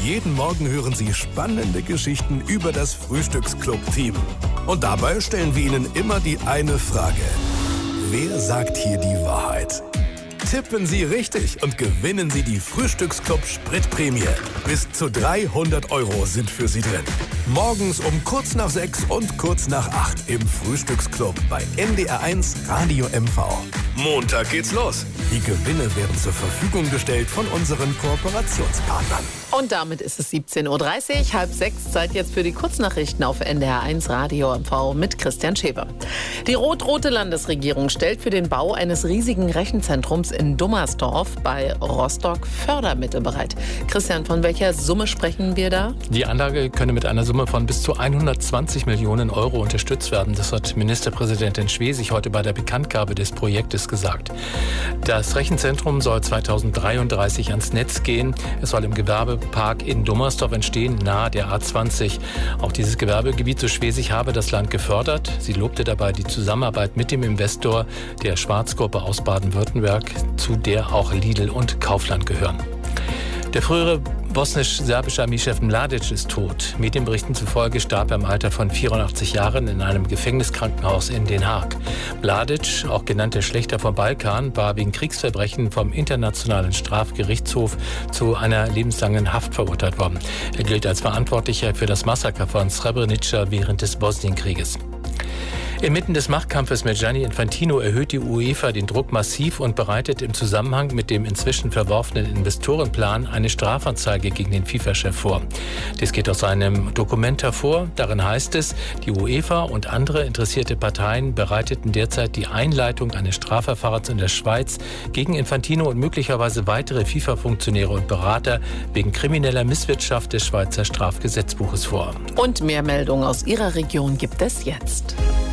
Jeden Morgen hören Sie spannende Geschichten über das Frühstücksclub-Team. Und dabei stellen wir Ihnen immer die eine Frage. Wer sagt hier die Wahrheit? Tippen Sie richtig und gewinnen Sie die Frühstücksclub Spritprämie. Bis zu 300 € sind für Sie drin. Morgens um kurz nach 6 und kurz nach 8 im Frühstücksclub bei NDR1 Radio MV. Montag geht's los. Die Gewinne werden zur Verfügung gestellt von unseren Kooperationspartnern. Und damit ist es 17:30 Uhr, 5:30, Zeit jetzt für die Kurznachrichten auf NDR1 Radio MV mit Christian Schäfer. Die rot-rote Landesregierung stellt für den Bau eines riesigen Rechenzentrums in Dummersdorf bei Rostock Fördermittel bereit. Christian, von welcher Summe sprechen wir da? Die Anlage könne mit einer Summe von bis zu 120 Millionen € unterstützt werden. Das hat Ministerpräsidentin Schwesig heute bei der Bekanntgabe des Projektes gesagt. Das Rechenzentrum soll 2033 ans Netz gehen. Es soll im Gewerbepark in Dummersdorf entstehen, nahe der A20. Auch dieses Gewerbegebiet, so Schwesig, habe das Land gefördert. Sie lobte dabei die Zusammenarbeit mit dem Investor der Schwarzgruppe aus Baden-Württemberg, zu der auch Lidl und Kaufland gehören. Der frühere bosnisch-serbische Armeechef Mladic ist tot. Medienberichten zufolge starb er im Alter von 84 Jahren in einem Gefängniskrankenhaus in Den Haag. Mladic, auch genannt der Schlächter vom Balkan, war wegen Kriegsverbrechen vom Internationalen Strafgerichtshof zu einer lebenslangen Haft verurteilt worden. Er gilt als Verantwortlicher für das Massaker von Srebrenica während des Bosnienkrieges. Inmitten des Machtkampfes mit Gianni Infantino erhöht die UEFA den Druck massiv und bereitet im Zusammenhang mit dem inzwischen verworfenen Investorenplan eine Strafanzeige gegen den FIFA-Chef vor. Dies geht aus einem Dokument hervor. Darin heißt es, die UEFA und andere interessierte Parteien bereiteten derzeit die Einleitung eines Strafverfahrens in der Schweiz gegen Infantino und möglicherweise weitere FIFA-Funktionäre und Berater wegen krimineller Misswirtschaft des Schweizer Strafgesetzbuches vor. Und mehr Meldungen aus Ihrer Region gibt es jetzt.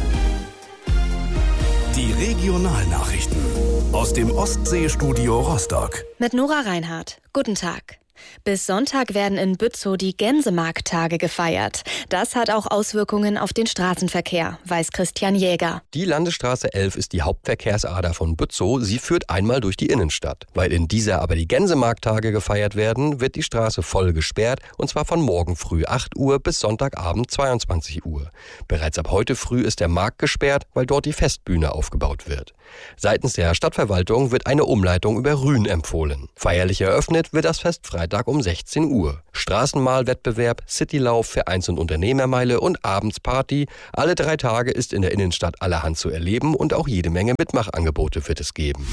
Die Regionalnachrichten aus dem Ostseestudio Rostock. Mit Nora Reinhardt. Guten Tag. Bis Sonntag werden in Bützow die Gänsemarkttage gefeiert. Das hat auch Auswirkungen auf den Straßenverkehr, weiß Christian Jäger. Die Landesstraße 11 ist die Hauptverkehrsader von Bützow. Sie führt einmal durch die Innenstadt. Weil in dieser aber die Gänsemarkttage gefeiert werden, wird die Straße voll gesperrt, und zwar von morgen früh 8 Uhr bis Sonntagabend 22 Uhr. Bereits ab heute früh ist der Markt gesperrt, weil dort die Festbühne aufgebaut wird. Seitens der Stadtverwaltung wird eine Umleitung über Rühn empfohlen. Feierlich eröffnet wird das Fest Freitag um 16 Uhr. Straßenmalwettbewerb, Citylauf, Vereins- und Unternehmermeile und Abendsparty. Alle 3 Tage ist in der Innenstadt allerhand zu erleben und auch jede Menge Mitmachangebote wird es geben.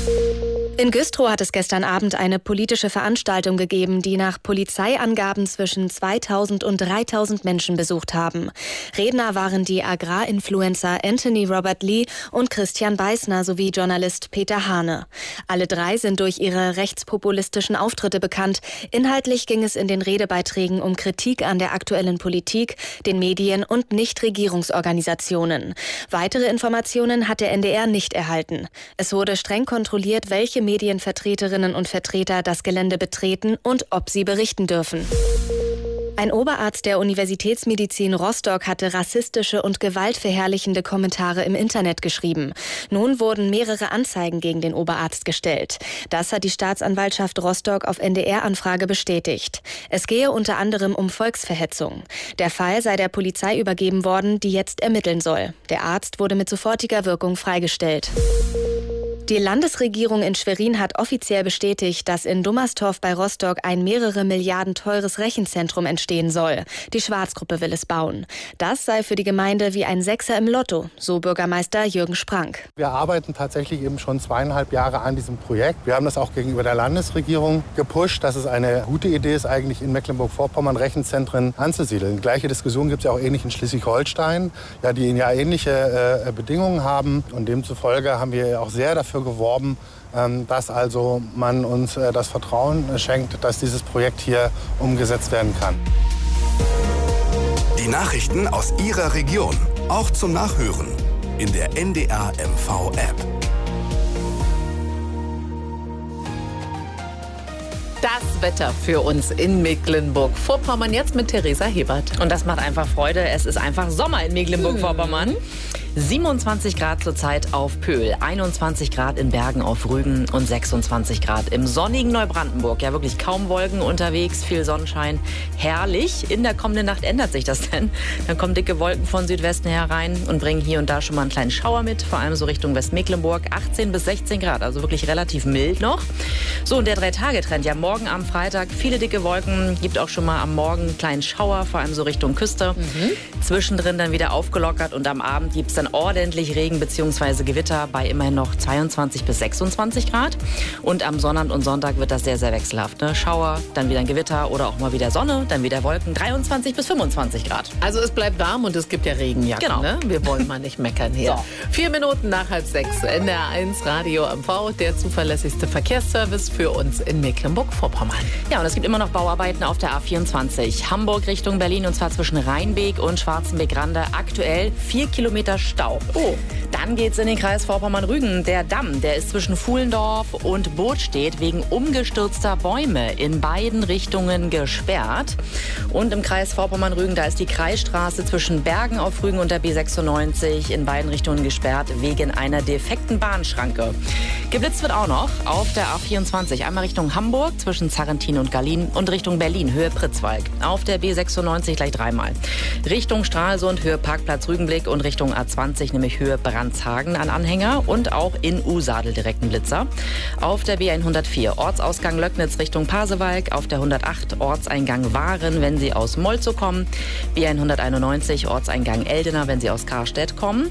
In Güstrow hat es gestern Abend eine politische Veranstaltung gegeben, die nach Polizeiangaben zwischen 2000 und 3000 Menschen besucht haben. Redner waren die Agrarinfluencer Anthony Robert Lee und Christian Beißner sowie Journalist Peter Hane. Alle 3 sind durch ihre rechtspopulistischen Auftritte bekannt. Inhaltlich ging es in den Redebeiträgen um Kritik an der aktuellen Politik, den Medien und Nichtregierungsorganisationen. Weitere Informationen hat der NDR nicht erhalten. Es wurde streng kontrolliert, welche Medienvertreterinnen und Vertreter das Gelände betreten und ob sie berichten dürfen. Ein Oberarzt der Universitätsmedizin Rostock hatte rassistische und gewaltverherrlichende Kommentare im Internet geschrieben. Nun wurden mehrere Anzeigen gegen den Oberarzt gestellt. Das hat die Staatsanwaltschaft Rostock auf NDR-Anfrage bestätigt. Es gehe unter anderem um Volksverhetzung. Der Fall sei der Polizei übergeben worden, die jetzt ermitteln soll. Der Arzt wurde mit sofortiger Wirkung freigestellt. Die Landesregierung in Schwerin hat offiziell bestätigt, dass in Dummersdorf bei Rostock ein mehrere Milliarden teures Rechenzentrum entstehen soll. Die Schwarzgruppe will es bauen. Das sei für die Gemeinde wie ein Sechser im Lotto, so Bürgermeister Jürgen Sprank. Wir arbeiten tatsächlich eben schon 2,5 Jahre an diesem Projekt. Wir haben das auch gegenüber der Landesregierung gepusht, dass es eine gute Idee ist, eigentlich in Mecklenburg-Vorpommern Rechenzentren anzusiedeln. Gleiche Diskussion gibt es ja auch ähnlich in Schleswig-Holstein, ja, die ja ähnliche Bedingungen haben. Und demzufolge haben wir auch sehr dafür geworben, dass also man uns das Vertrauen schenkt, dass dieses Projekt hier umgesetzt werden kann. Die Nachrichten aus Ihrer Region, auch zum Nachhören in der NDR MV App. Das Wetter für uns in Mecklenburg-Vorpommern jetzt mit Theresa Hebert. Und das macht einfach Freude. Es ist einfach Sommer in Mecklenburg-Vorpommern. 27 Grad zurzeit auf Pöhl, 21 Grad in Bergen auf Rügen und 26 Grad im sonnigen Neubrandenburg. Ja, wirklich kaum Wolken unterwegs, viel Sonnenschein. Herrlich. In der kommenden Nacht ändert sich das denn. Dann kommen dicke Wolken von Südwesten herein und bringen hier und da schon mal einen kleinen Schauer mit, vor allem so Richtung Westmecklenburg. 18 bis 16 Grad, also wirklich relativ mild noch. So, und der 3-Tage-Trend. Ja, morgen am Freitag viele dicke Wolken. Gibt auch schon mal am Morgen einen kleinen Schauer, vor allem so Richtung Küste. Zwischendrin dann wieder aufgelockert und am Abend gibt es dann ordentlich Regen bzw. Gewitter bei immerhin noch 22 bis 26 Grad. Und am Sonnabend und Sonntag wird das sehr, sehr wechselhaft. Ne? Schauer, dann wieder ein Gewitter oder auch mal wieder Sonne, dann wieder Wolken, 23 bis 25 Grad. Also es bleibt warm und es gibt ja Regenjacken. Genau. Ne? Wir wollen mal nicht meckern hier. So. 4 Minuten nach 5:30. NDR 1 Radio MV, der zuverlässigste Verkehrsservice für uns in Mecklenburg-Vorpommern. Ja, und es gibt immer noch Bauarbeiten auf der A24. Hamburg Richtung Berlin, und zwar zwischen Rheinbeek und Schwarzenbeck-Rande. Aktuell 4 Kilometer Stau. Oh. Dann geht's in den Kreis Vorpommern-Rügen. Der Damm, der ist zwischen Fuhlendorf und Burgstedt wegen umgestürzter Bäume in beiden Richtungen gesperrt. Und im Kreis Vorpommern-Rügen, da ist die Kreisstraße zwischen Bergen auf Rügen und der B96 in beiden Richtungen gesperrt wegen einer defekten Bahnschranke. Geblitzt wird auch noch auf der A24. Einmal Richtung Hamburg zwischen Zarrentin und Gallien und Richtung Berlin, Höhe Pritzwalk. Auf der B96 gleich 3-mal. Richtung Stralsund, Höhe Parkplatz Rügenblick und Richtung A20, nämlich Höhe Brandshagen an Anhänger und auch in Usadel direkten Blitzer. Auf der B104 Ortsausgang Löcknitz Richtung Pasewalk, auf der 108 Ortseingang Waren, wenn Sie aus Molzow kommen, B191 Ortseingang Eldener, wenn Sie aus Karstedt kommen,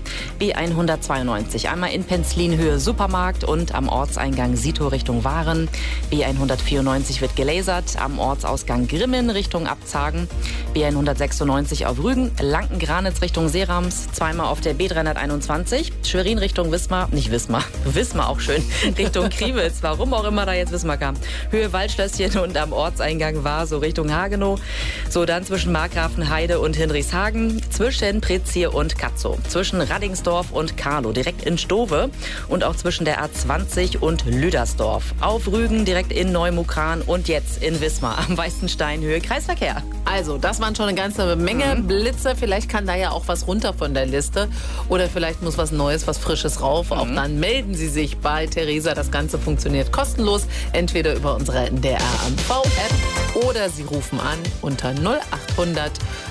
B192 einmal in Penzlin Höhe Supermarkt und am Ortseingang Sito Richtung Waren, B194 wird gelasert am Ortsausgang Grimmen Richtung Abzagen, B196 auf Rügen, Lankengranitz Richtung Seerams, zweimal auf der B321, Schwerin Richtung Wismar, nicht Wismar, Wismar auch schön, Richtung Kriwitz, warum auch immer da jetzt Wismar kam, Höhe Waldschlösschen und am Ortseingang war so Richtung Hagenow, so dann zwischen Markgrafenheide und Hinrichshagen, zwischen Prezier und Katzow, zwischen Raddingsdorf und Karlow, direkt in Stowe und auch zwischen der A20 und Lüdersdorf, auf Rügen direkt in Neumukran und jetzt in Wismar am Weißenstein Höhe Kreisverkehr. Also, das waren schon eine ganze Menge Blitze. Vielleicht kann da ja auch was runter von der Liste. Oder vielleicht muss was Neues, was Frisches rauf. Auch dann melden Sie sich bei Theresa. Das Ganze funktioniert kostenlos. Entweder über unsere NDR MV-App oder Sie rufen an unter 0800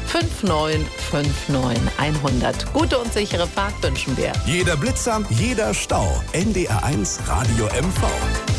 5959 100. Gute und sichere Fahrt wünschen wir. Jeder Blitzer, jeder Stau. NDR 1 Radio MV.